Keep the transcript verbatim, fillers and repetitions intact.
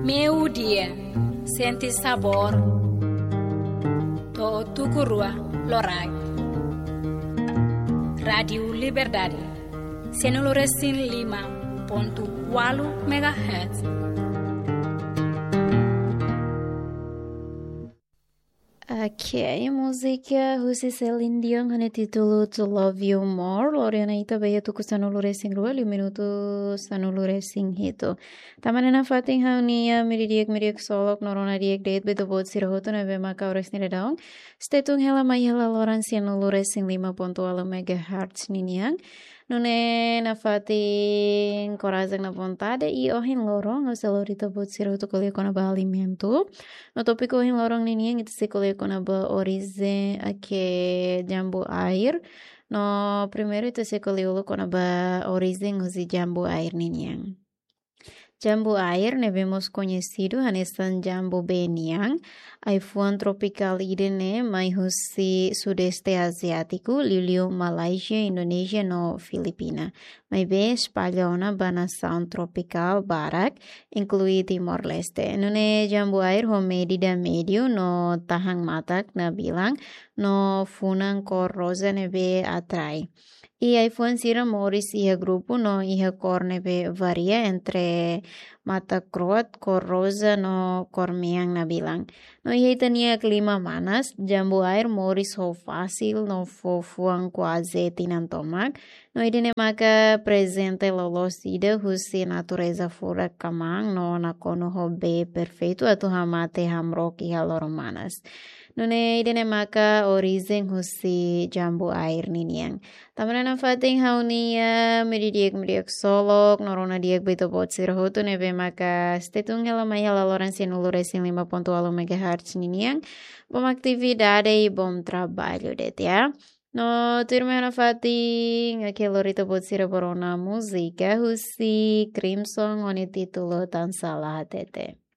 Meu dia, senti sabor, to tukurua lorai. Radio Liberdade, senoloresin lima ponto walu megahertz. Ok, música Rusi Celine Dion hanya título To Love You More. Loriana ita baya tu kusanulure sing rua li minuto sanulure sing hito. Tamanena fating haunia miridiek miriek solok norona diek date beto bot sirahoto na vema ka ores nire daong. Stetung hela mayela loran sianulure sing lima ponto ala megahertz niniang. Nune na fating korazang na vontade i ohin lorong o lorito bot sirahoto kulia kona bahalimento. No topiko ohin lorong niniang ita se kulia kona ba orize ake jambu air. No primero ita se kulia ulo kona ba orize ngozi jambu air niniang. Jambu air nebemos conhecido hanesan jambu beniang, aifuan tropical idene mai husi sudeste asiático, liliu Malaysia, Indonesia no Filipina. Mai be espalhona banação tropical barak, inclui Timor-Leste. Nune jambu air ho medida medio no tahang matak na bilang, no funang cor rosa nebe atrai. Y iPhone sira moris iha grupo no iha cor nebe varia entre mata croat, cor rosa no cor meang na bilang. No iha itania klima manas, jambu air moris ho fácil no fo fuang quase tinantomak. No idene maka presente lolosida husi natureza fora kamang no nakono ho be perfeito atu hamate hamrok iha loromanas. Nune idene maka orizen husi jambu air niniang. Tamana na fating haunia meridiek meridiek solok norona diek beto bot sirahoto nebe maka stetung hela mayala loran sinuluresin lima ponto walu megahertz niniang. Bom atividade e bom trabalho det ya. No turma na fating aquele lorito bot siraborona música husi Crimson oni titulo tan salah tete.